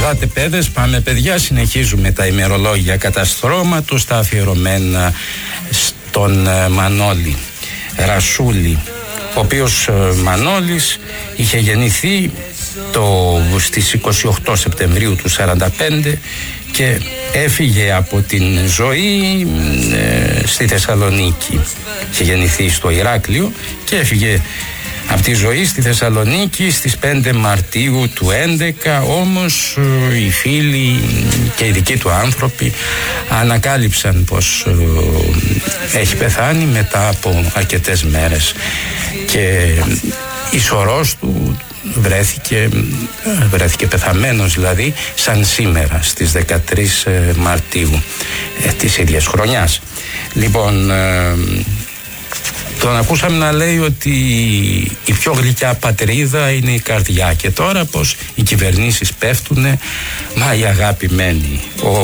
Ελάτε παιδες, πάμε παιδιά, συνεχίζουμε τα ημερολόγια καταστρώματος, τα αφιερωμένα στον Μανώλη Ρασούλη, ο οποίος Μανώλης είχε γεννηθεί στις 28 Σεπτεμβρίου του 1945 και έφυγε από την ζωή στη Θεσσαλονίκη. Είχε γεννηθεί στο Ηράκλειο και έφυγε από τη ζωή στη Θεσσαλονίκη στις 5 Μαρτίου του 11, όμως οι φίλοι και οι δικοί του άνθρωποι ανακάλυψαν πως έχει πεθάνει μετά από αρκετές μέρες και η σωρός του βρέθηκε πεθαμένος, δηλαδή σαν σήμερα στις 13 Μαρτίου της ίδιας χρονιάς. Λοιπόν, τον ακούσαμε να λέει ότι η πιο γλυκιά πατρίδα είναι η καρδιά και τώρα πως οι κυβερνήσεις πέφτουνε, μα η αγάπη μένει.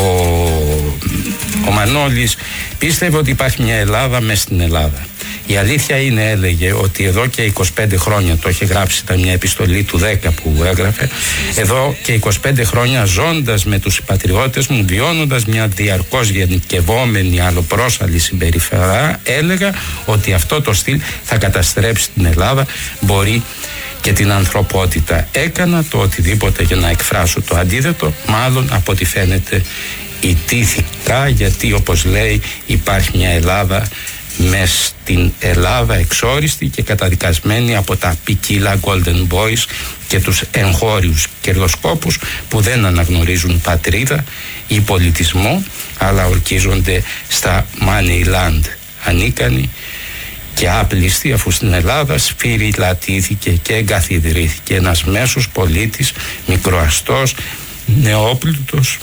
Ο Μανώλης πίστευε ότι υπάρχει μια Ελλάδα μες στην Ελλάδα. Η αλήθεια είναι, έλεγε, ότι εδώ και 25 χρόνια, το είχε γράψει, ήταν μια επιστολή του 10 που έγραφε, εδώ και 25 χρόνια ζώντας με τους συμπατριώτες μου, βιώνοντας μια διαρκώς γενικευόμενη αλλοπρόσαλη συμπεριφορά, έλεγα ότι αυτό το στυλ θα καταστρέψει την Ελλάδα, μπορεί και την ανθρωπότητα. Έκανα το οτιδήποτε για να εκφράσω το αντίθετο, μάλλον από ό,τι φαίνεται ιτήθηκα, γιατί όπως λέει υπάρχει μια Ελλάδα μες στην Ελλάδα εξόριστη και καταδικασμένη από τα ποικίλα Golden Boys και τους εγχώριους κερδοσκόπους που δεν αναγνωρίζουν πατρίδα ή πολιτισμό, αλλά ορκίζονται στα Moneyland, ανίκανοι και άπλιστοι, αφού στην Ελλάδα σφυριλατήθηκε και εγκαθιδρύθηκε ένας μέσος πολίτης, μικροαστός, νεόπλουτος,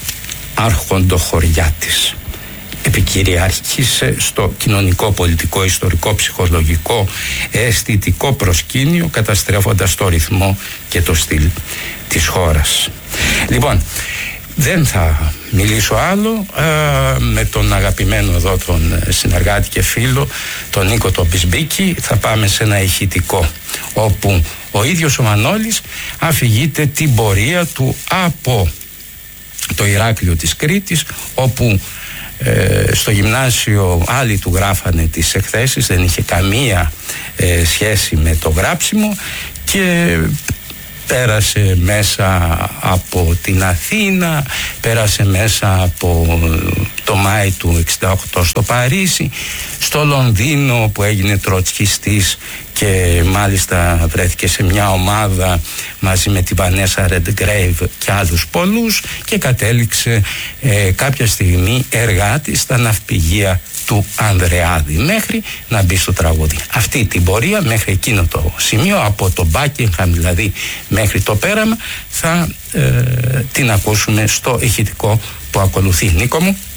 άρχοντοχωριάτης. Επικυριάρχησε στο κοινωνικό, πολιτικό, ιστορικό, ψυχολογικό, αισθητικό προσκήνιο, καταστρέφοντας το ρυθμό και το στυλ της χώρας. Λοιπόν, δεν θα μιλήσω άλλο με τον αγαπημένο εδώ τον συνεργάτη και φίλο, τον Νίκο τον Μπισμπίκη. Θα πάμε σε ένα ηχητικό όπου ο ίδιος ο Μανώλης αφηγείται την πορεία του από το Ηράκλειο της Κρήτης, όπου στο γυμνάσιο άλλοι του γράφανε τις εκθέσεις, δεν είχε καμία σχέση με το γράψιμο και πέρασε μέσα από την Αθήνα, πέρασε μέσα από το Μάη του 68 στο Παρίσι, στο Λονδίνο που έγινε τροτσκιστής και μάλιστα βρέθηκε σε μια ομάδα μαζί με τη Βανέσα Ρεντγκρέιβ και άλλους πολλούς και κατέληξε κάποια στιγμή εργάτη στα ναυπηγεία του Ανδρεάδη μέχρι να μπει στο τραγούδι. Αυτή την πορεία μέχρι εκείνο το σημείο, από το Μπάκιγχαμ δηλαδή μέχρι το πέραμα, θα την ακούσουμε στο ηχητικό που ακολουθεί. Νίκο μου.